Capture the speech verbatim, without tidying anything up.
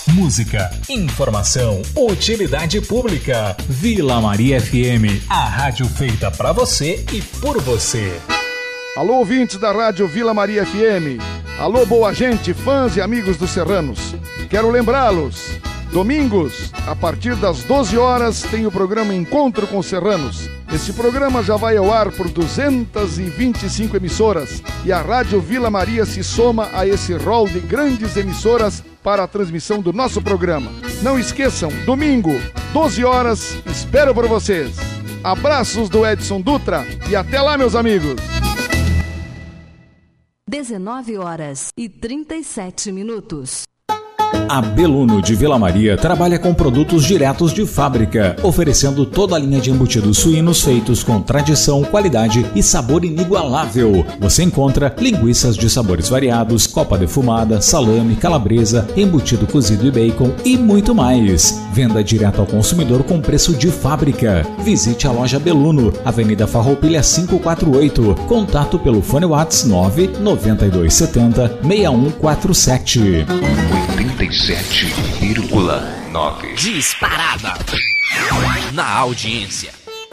música, informação, utilidade pública. Vila Maria F M, a rádio feita pra você e por você. Alô, ouvintes da rádio Vila Maria F M. Alô, boa gente, fãs e amigos dos serranos. Quero lembrá-los, domingos, a partir das doze horas, tem o programa Encontro com Serranos. Esse programa já vai ao ar por duzentas e vinte e cinco emissoras e a Rádio Vila Maria se soma a esse rol de grandes emissoras para a transmissão do nosso programa. Não esqueçam, domingo, doze horas, espero por vocês. Abraços do Edson Dutra e até lá, meus amigos. dezenove horas e trinta e sete minutos. A Beluno de Vila Maria trabalha com produtos diretos de fábrica, oferecendo toda a linha de embutidos suínos feitos com tradição, qualidade e sabor inigualável. Você encontra linguiças de sabores variados, copa defumada, salame, calabresa, embutido cozido e bacon e muito mais. Venda direto ao consumidor com preço de fábrica. Visite a loja Beluno, Avenida Farroupilha quinhentos e quarenta e oito. Contato pelo fone WhatsApp nove nove dois sete zero seis um quatro sete. oitenta e sete vírgula nove. Disparada na audiência.